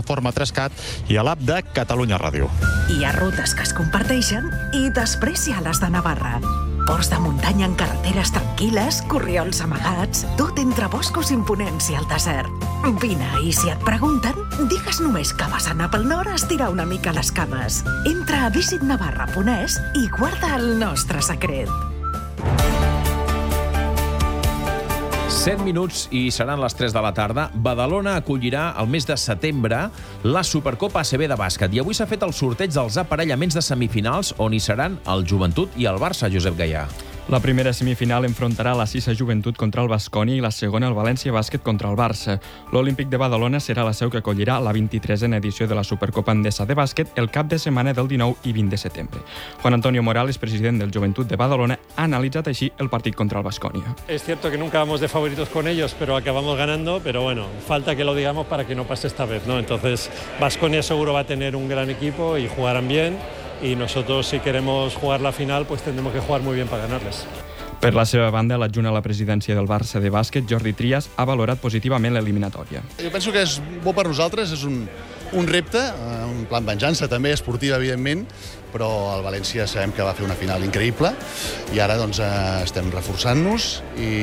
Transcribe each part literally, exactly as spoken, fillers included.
plataforma Trescat i a l'app de Catalunya Ràdio. Hi ha rutes que es comparteixen i després hi ha les de Navarra. Ports de muntanya en carreteres tranquil·les, corriols amagats, tot entre boscos imponents i el desert. Vine, i si et pregunten, digues només que vas anar pel nord a estirar una mica les cames. Entra a visit navarra punt es i guarda el nostre secret. set minuts i seran les tres de la tarda. Badalona acollirà el mes de setembre la Supercopa A C B de bàsquet. I avui s'ha fet el sorteig dels aparellaments de semifinals on hi seran el Joventut i el Barça, Josep Gaià. La primera semifinal enfrontarà la Sisa Joventut contra el Baskonia i la segona el València Bàsquet contra el Barça. L'Olímpic de Badalona serà la seu que acollirà la vint-i-tresena edició de la Supercopa Endesa de bàsquet el cap de setmana del dinou i vint de setembre. Juan Antonio Morales, president del Joventut de Badalona, ha analitzat així el partit contra el Baskonia. Es cierto que nunca vamos de favoritos con ellos, pero acabamos ganando, pero bueno, falta que lo digamos para que no pase esta vez, ¿no? Entonces, Baskonia seguro va a tener un gran equipo y jugarán bien. Y nosotros, si queremos jugar la final, pues tendremos que jugar muy bien para ganarles. Per la seva banda, l'adjunt a la presidència del Barça de bàsquet, Jordi Trias, ha valorat positivament l'eliminatòria. Jo penso que és bo per nosaltres, és un, un repte, un plan venjança també, esportiva, evidentment, però el València sabem que va fer una final increïble i ara doncs, estem reforçant-nos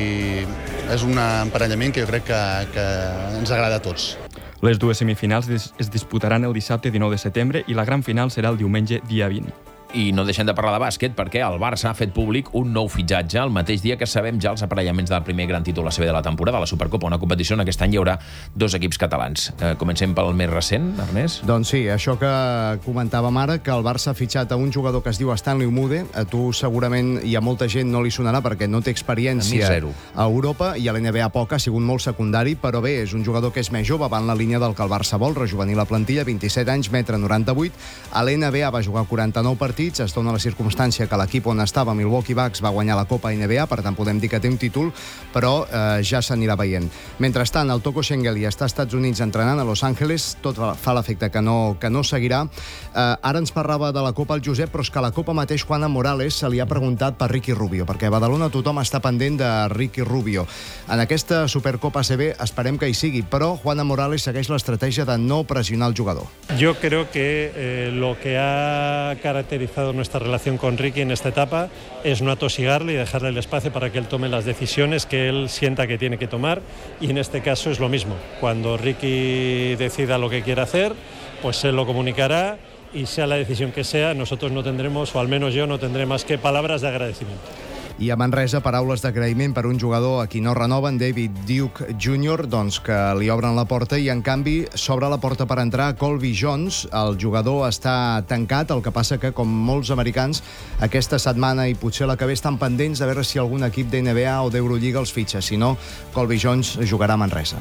i és un emparellament que jo crec que, que ens agrada a tots. Les dues semifinals es disputaran el dissabte dinou de setembre i la gran final serà el diumenge dia vint. I no deixem de parlar de bàsquet perquè el Barça ha fet públic un nou fitxatge el mateix dia que sabem ja els aparellaments del primer gran títol A C B de la temporada, la Supercopa, una competició on aquest any hi haurà dos equips catalans. Eh, comencem pel més recent, Ernest? Doncs sí, això que comentàvem ara, que el Barça ha fitxat a un jugador que es diu Stanley Umude. A tu segurament hi ha molta gent no li sonarà perquè no té experiència a, a Europa i a l'N B A poca, ha sigut molt secundari, però bé, és un jugador que és més jove, va en la línia del que el Barça vol, rejuvenir la plantilla, vint-i-set anys, metre noranta-vuit. A l'N B A va jugar quaranta-nou partits, es dona la circumstància que l'equip on estava, Milwaukee Bucks, va guanyar la Copa N B A, per tant podem dir que té un títol, però eh, ja s'anirà veient. Mentrestant, el Toko Shengali està als Estats Units entrenant a Los Angeles, tot fa l'efecte que no, que no seguirà. Eh, ara ens parlava de la Copa el Josep, però és que a la Copa mateix Juan Morales se li ha preguntat per Ricky Rubio, perquè a Badalona tothom està pendent de Ricky Rubio. En aquesta Supercopa A C B esperem que hi sigui, però Juan Morales segueix l'estratègia de no pressionar el jugador. Yo creo que eh, lo que ha caracterizado nuestra relación con Ricky en esta etapa es no atosigarle y dejarle el espacio para que él tome las decisiones que él sienta que tiene que tomar, y en este caso es lo mismo. Cuando Ricky decida lo que quiere hacer, pues él lo comunicará y sea la decisión que sea, nosotros no tendremos, o al menos yo no tendré más que palabras de agradecimiento. I a Manresa, paraules d'agraïment per un jugador a qui no renoven, David Duke júnior, doncs que li obren la porta i, en canvi, s'obre la porta per entrar Colby Jones. El jugador està tancat, el que passa que, com molts americans, aquesta setmana i potser la que ve estan pendents de veure si algun equip d'N B A o d'Eurolliga els fitxa. Si no, Colby Jones jugarà a Manresa.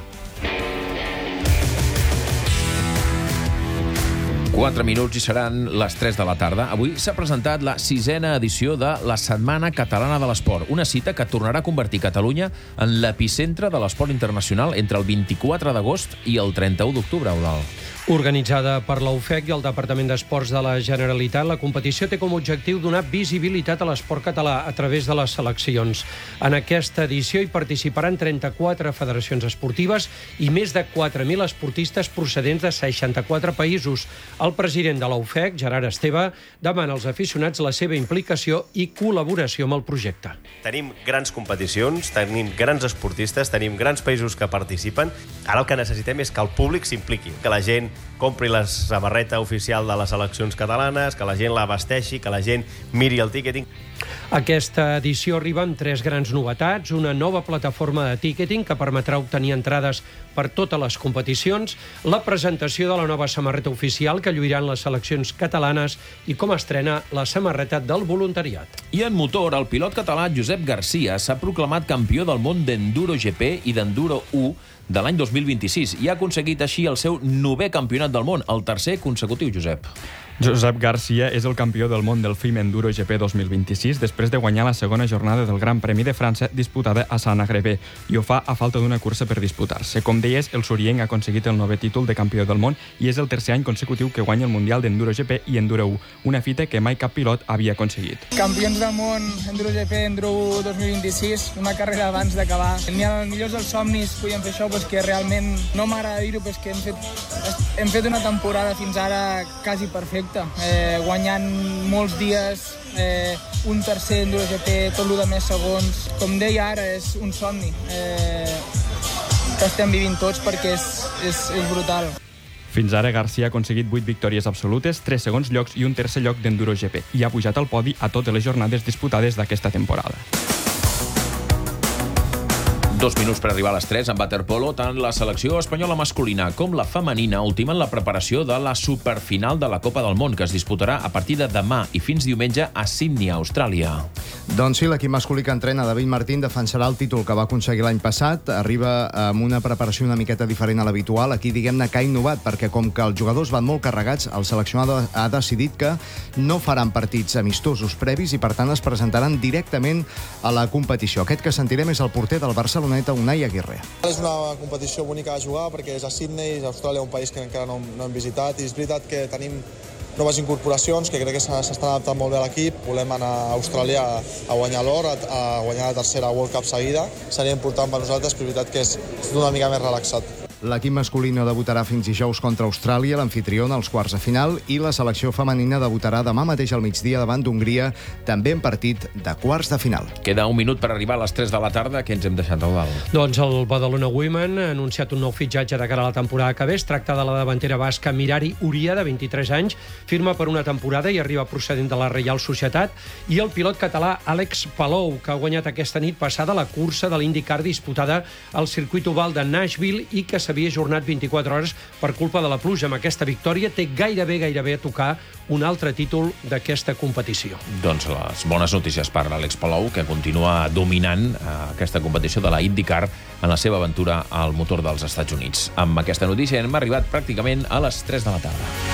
Quatre minuts i seran les tres de la tarda. Avui s'ha presentat la sisena edició de la Setmana Catalana de l'Esport, una cita que tornarà a convertir Catalunya en l'epicentre de l'esport internacional entre el vint-i-quatre d'agost i el trenta-u d'octubre, Eudald. Organitzada per la U F E C i el Departament d'Esports de la Generalitat, la competició té com a objectiu donar visibilitat a l'esport català a través de les seleccions. En aquesta edició hi participaran trenta-quatre federacions esportives i més de quatre mil esportistes procedents de seixanta-quatre països. El president de la U F E C, Gerard Esteve, demana als aficionats la seva implicació i col·laboració amb el projecte. Tenim grans competicions, tenim grans esportistes, tenim grans països que participen. Ara el que necessitem és que el públic s'impliqui, que la gent compri la samarreta oficial de les seleccions catalanes, que la gent la vesteixi, que la gent miri el tíqueting. Aquesta edició arriba amb tres grans novetats: una nova plataforma de tíqueting que permetrà obtenir entrades per totes les competicions, la presentació de la nova samarreta oficial que lluiran les seleccions catalanes i, com estrena, la samarreta del voluntariat. I en motor, el pilot català Josep Garcia s'ha proclamat campió del món d'Enduro G P i d'Enduro U de l'any dos mil vint-i-sis i ha aconseguit així el seu novè campionat del món, el tercer consecutiu, Josep. Josep Garcia és el campió del món del F I M Enduro G P dos mil vint-i-sis després de guanyar la segona jornada del Gran Premi de França disputada a Saint-Agrève, i ho fa a falta d'una cursa per disputar-se. Com deies, el sorienc ha aconseguit el novè títol de campió del món i és el tercer any consecutiu que guanya el Mundial d'Enduro G P i Enduro U, una fita que mai cap pilot havia aconseguit. Campions del món, Enduro G P, Enduro U dos mil vint-i-sis, una carrera abans d'acabar. N'hi ha els millors dels somnis, podíem fer això, doncs que realment no m'agrada dir-ho, però és que hem fet, hem fet una temporada fins ara quasi perfecta. Eh, guanyant molts dies, eh, un tercer Enduro G P, tot el de més segons. Com deia ara, és un somni eh, que estem vivint tots perquè és, és, és brutal. Fins ara, Garcia ha aconseguit vuit victòries absolutes, tres segons llocs i un tercer lloc d'Enduro G P, i ha pujat al podi a totes les jornades disputades d'aquesta temporada. Dos minuts per arribar a les tres. En waterpolo, tant la selecció espanyola masculina com la femenina ultimen la preparació de la superfinal de la Copa del Món, que es disputarà a partir de demà i fins diumenge a Sydney, Austràlia. Doncs sí, l'equip masculí que entrena David Martín defensarà el títol que va aconseguir l'any passat. Arriba amb una preparació una miqueta diferent a l'habitual. Aquí, diguem-ne, que ha innovat, perquè com que els jugadors van molt carregats, el seleccionador ha decidit que no faran partits amistosos previs i, per tant, es presentaran directament a la competició. Aquest que sentirem és el porter del Barcelona, Unai Aguirre. És una competició bonica a jugar perquè és a Sydney, és Austràlia, un país que encara no, no hem visitat, i és veritat que tenim noves incorporacions que crec que s'estan adaptant molt bé a l'equip. Volem anar a Austràlia a guanyar l'or, a guanyar la tercera World Cup seguida. Seria important per nosaltres, però és veritat que és una mica més relaxat. L'equip masculí no debutarà fins dijous contra Austràlia, l'anfitriona, als quarts de final, i la selecció femenina debutarà demà mateix al migdia davant d'Hongria, també en partit de quarts de final. Queda un minut per arribar a les tres de la tarda. Què ens hem deixat, Eudald? Doncs el Badalona Women ha anunciat un nou fitxatge de cara a la temporada que ve. Es tracta de la davantera basca Mirari Uria, de vint-i-tres anys, firma per una temporada i arriba procedent de la Reial Societat, i el pilot català Àlex Palou, que ha guanyat aquesta nit passada la cursa de l'IndyCar disputada al circuit oval de Nashville i que s'havia ajornat vint-i-quatre hores per culpa de la pluja. Amb aquesta victòria té gairebé, gairebé a tocar un altre títol d'aquesta competició. Doncs les bones notícies per l'Àlex Palou, que continua dominant aquesta competició de la IndyCar en la seva aventura al motor dels Estats Units. Amb aquesta notícia hem arribat pràcticament a les tres de la tarda.